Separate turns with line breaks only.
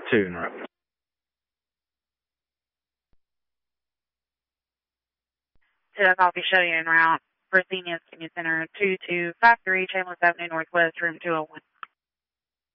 2 en route.
To copy, show you en route. Fresenius Senior Center 2253, Chambliss Avenue Northwest, room 201.